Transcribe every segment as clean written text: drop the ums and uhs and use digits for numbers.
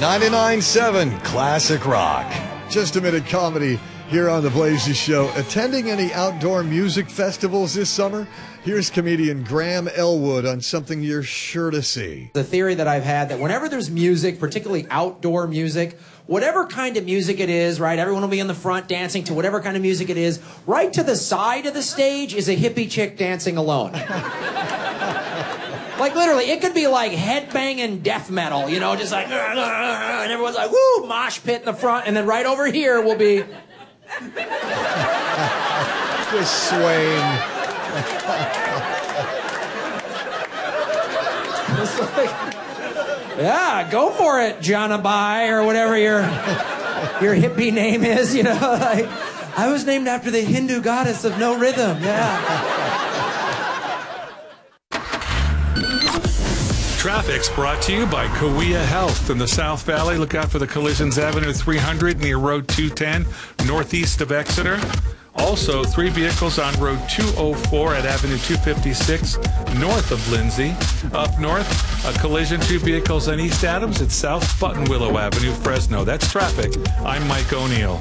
99.7 Classic Rock. Just a minute comedy here on The Blaze Show. Attending any outdoor music festivals this summer? Here's comedian Graham Elwood on something you're sure to see. The theory that I've had that whenever there's music, particularly outdoor music, whatever kind of music it is, right, everyone will be in the front dancing to whatever kind of music it is. Right to the side of the stage is a hippie chick dancing alone. Like, literally, it could be like headbanging death metal, you know, just like, and everyone's like, woo, mosh pit in the front, and then right over here will be... Just swaying. It's like, yeah, go for it, Jonabai, or whatever your hippie name is, you know. Like, I was named after the Hindu goddess of no rhythm, yeah. Traffic's brought to you by Kawea Health in the South Valley. Look out for the collisions. Avenue 300 near Road 210, northeast of Exeter. Also, 3 vehicles on Road 204 at Avenue 256, north of Lindsay. Up north, a collision, 2 vehicles on East Adams at South Buttonwillow Avenue, Fresno. That's traffic. I'm Mike O'Neill.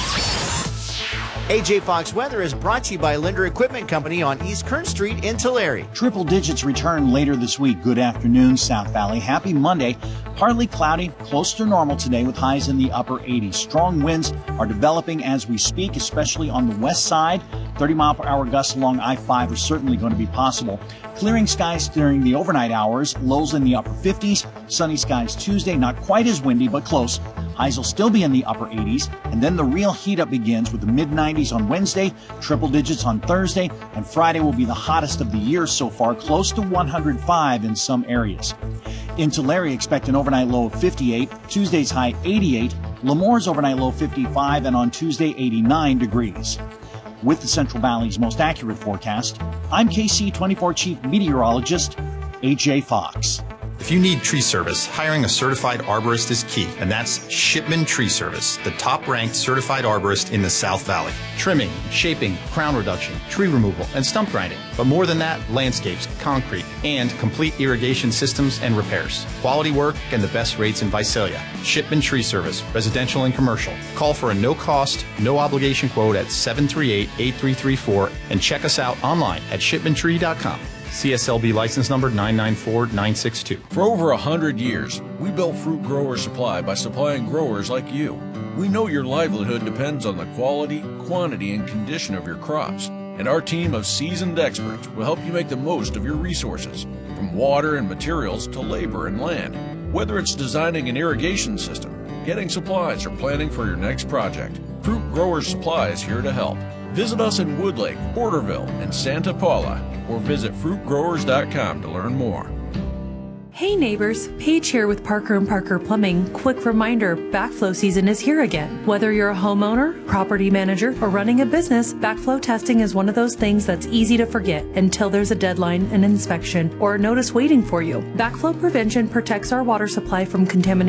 AJ Fox Weather is brought to you by Linder Equipment Company on East Kern Street in Tulare. Triple digits return later this week. Good afternoon, South Valley. Happy Monday. Partly cloudy, close to normal today with highs in the upper 80s. Strong winds are developing as we speak, especially on the west side. 30-mile-per-hour gusts along I-5 are certainly going to be possible. Clearing skies during the overnight hours, lows in the upper 50s. Sunny skies Tuesday, not quite as windy, but close. Highs will still be in the upper 80s, and then the real heat up begins with the mid-90s on Wednesday, triple digits on Thursday, and Friday will be the hottest of the year so far, close to 105 in some areas. In Tulare, expect an overnight low of 58, Tuesday's high 88, Lemore's overnight low 55, and on Tuesday 89 degrees. With the Central Valley's most accurate forecast, I'm KC24 Chief Meteorologist AJ Fox. If you need tree service, hiring a certified arborist is key, and that's Shipman Tree Service, the top-ranked certified arborist in the South Valley. Trimming, shaping, crown reduction, tree removal, and stump grinding. But more than that, landscapes, concrete, and complete irrigation systems and repairs. Quality work and the best rates in Visalia. Shipman Tree Service, residential and commercial. Call for a no-cost, no-obligation quote at 738-8334 and check us out online at shipmantree.com. CSLB license number 994962. For over 100 years, we built Fruit Growers Supply by supplying growers like you. We know your livelihood depends on the quality, quantity, and condition of your crops, and our team of seasoned experts will help you make the most of your resources, from water and materials to labor and land. Whether it's designing an irrigation system, getting supplies, or planning for your next project, Fruit Growers Supply is here to help. Visit us in Woodlake, Porterville, and Santa Paula, or visit fruitgrowers.com to learn more. Hey neighbors, Paige here with Parker & Parker Plumbing. Quick reminder, backflow season is here again. Whether you're a homeowner, property manager, or running a business, backflow testing is one of those things that's easy to forget until there's a deadline, an inspection, or a notice waiting for you. Backflow prevention protects our water supply from contamination